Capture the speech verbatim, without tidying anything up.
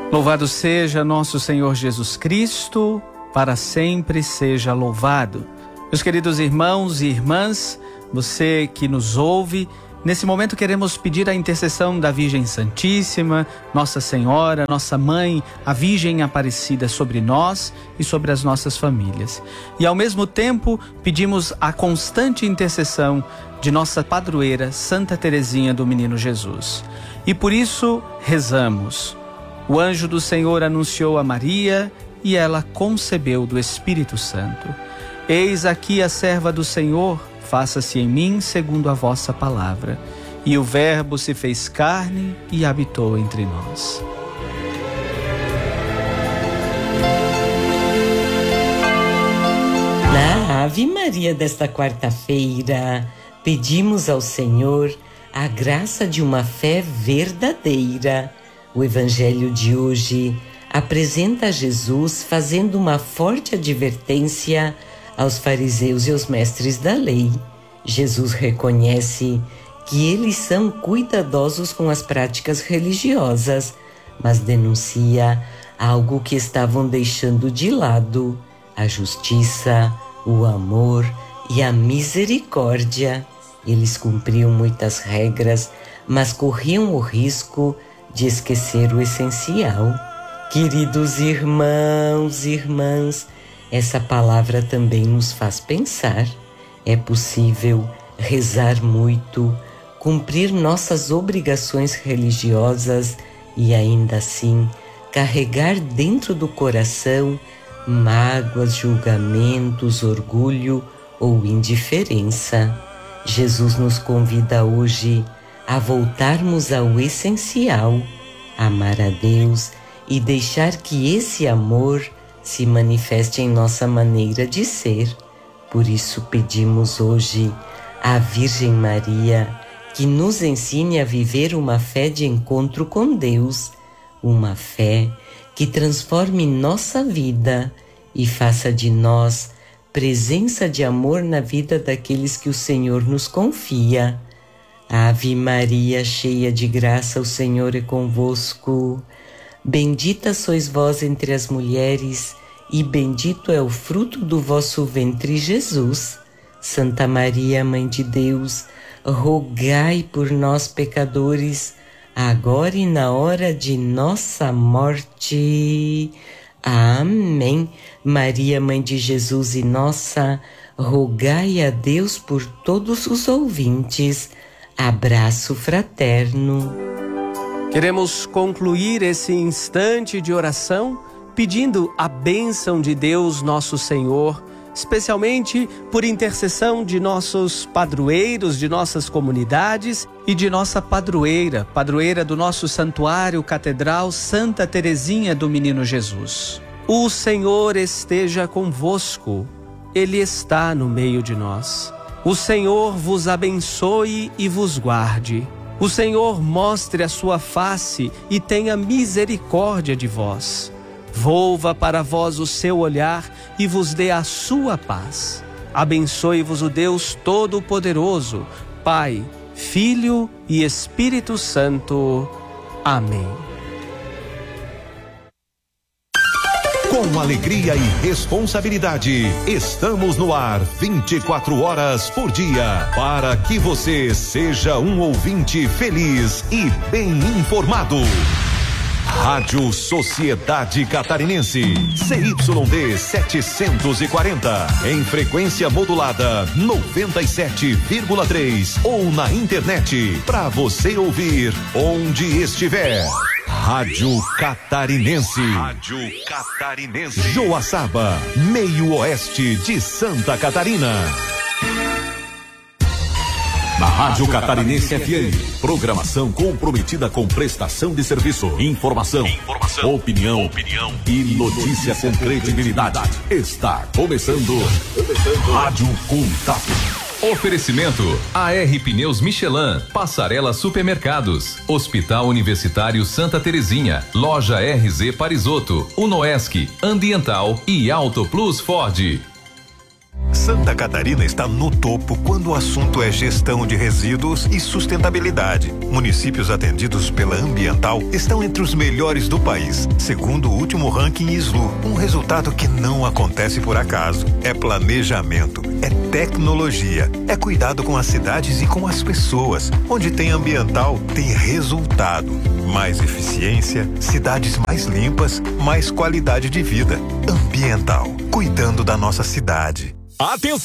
Louvado seja nosso Senhor Jesus Cristo, para sempre seja louvado. Meus queridos irmãos e irmãs, você que nos ouve, nesse momento queremos pedir a intercessão da Virgem Santíssima, Nossa Senhora, Nossa Mãe, a Virgem Aparecida sobre nós e sobre as nossas famílias. E ao mesmo tempo pedimos a constante intercessão de nossa padroeira Santa Teresinha do Menino Jesus. E por isso rezamos. O anjo do Senhor anunciou a Maria e ela concebeu do Espírito Santo. Eis aqui a serva do Senhor, faça-se em mim segundo a vossa palavra. E o Verbo se fez carne e habitou entre nós. Na Ave Maria desta quarta-feira, pedimos ao Senhor a graça de uma fé verdadeira. O Evangelho de hoje apresenta Jesus fazendo uma forte advertência aos fariseus e aos mestres da lei. Jesus reconhece que eles são cuidadosos com as práticas religiosas, mas denuncia algo que estavam deixando de lado: a justiça, o amor e a misericórdia. Eles cumpriam muitas regras, mas corriam o risco de esquecer o essencial. Queridos irmãos e irmãs, essa palavra também nos faz pensar. É possível rezar muito, cumprir nossas obrigações religiosas e ainda assim carregar dentro do coração mágoas, julgamentos, orgulho ou indiferença. Jesus nos convida hoje a voltarmos ao essencial, amar a Deus e deixar que esse amor se manifeste em nossa maneira de ser. Por isso pedimos hoje à Virgem Maria que nos ensine a viver uma fé de encontro com Deus, uma fé que transforme nossa vida e faça de nós presença de amor na vida daqueles que o Senhor nos confia. Ave Maria, cheia de graça, o Senhor é convosco. Bendita sois vós entre as mulheres, e bendito é o fruto do vosso ventre, Jesus. Santa Maria, Mãe de Deus, rogai por nós, pecadores, agora e na hora de nossa morte. Amém. Maria, Mãe de Jesus e nossa, rogai a Deus por todos os ouvintes. Abraço fraterno. Queremos concluir esse instante de oração pedindo a bênção de Deus nosso Senhor, especialmente por intercessão de nossos padroeiros, de nossas comunidades e de nossa padroeira, padroeira do nosso santuário catedral Santa Teresinha do Menino Jesus. O Senhor esteja convosco, Ele está no meio de nós. O Senhor vos abençoe e vos guarde. O Senhor mostre a sua face e tenha misericórdia de vós. Volva para vós o seu olhar e vos dê a sua paz. Abençoe-vos o Deus Todo-Poderoso, Pai, Filho e Espírito Santo. Amém. Com alegria e responsabilidade, estamos no ar vinte e quatro horas por dia, para que você seja um ouvinte feliz e bem informado. Rádio Sociedade Catarinense, C Y D setecentos e quarenta, em frequência modulada noventa e sete vírgula três ou na internet, para você ouvir onde estiver. Rádio Catarinense. Rádio Catarinense. Joaçaba, meio oeste de Santa Catarina. Na Rádio Catarinense F M, programação comprometida com prestação de serviço, informação, informação opinião, opinião e notícia com credibilidade. Está começando, começando Rádio Contato. Oferecimento A R Pneus Michelin, Passarela Supermercados, Hospital Universitário Santa Terezinha, Loja R Z Parisotto, Unoesc, Ambiental e Auto Plus Ford. Santa Catarina está no topo quando o assunto é gestão de resíduos e sustentabilidade. Municípios atendidos pela Ambiental estão entre os melhores do país, segundo o último ranking I S L U. Um resultado que não acontece por acaso. É planejamento, é tecnologia, é cuidado com as cidades e com as pessoas. Onde tem Ambiental, tem resultado. Mais eficiência, cidades mais limpas, mais qualidade de vida. Ambiental, cuidando da nossa cidade. Atenção!